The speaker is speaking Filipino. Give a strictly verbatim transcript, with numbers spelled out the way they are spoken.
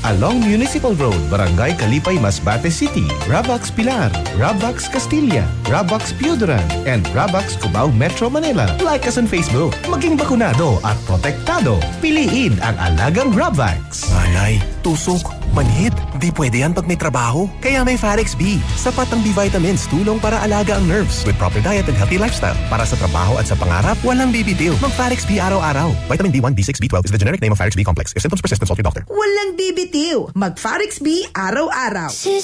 along Municipal Road, Barangay Kalipay, Masbate City. Ravax Pilar, Ravax Castilla, Ravax Piudaran, and Ravax Cubao Metro Manila. Like us on Facebook. Maging bakunado at protektado. Piliin ang alagang Ravax. Malay, tusok, manhid. Di pwede yan pag may trabaho. Kaya may Farex B. Sapat ang B-vitamins, tulong para alaga ang nerves with proper diet and healthy lifestyle. Para sa trabaho at sa pangarap, walang bibitiw. Mag-Farex B araw-araw. Vitamin B one, B six, B twelve is the generic name of Farex B complex. If symptoms persist, consult your doctor. Walang bibitiw. Mag-Farex B araw-araw.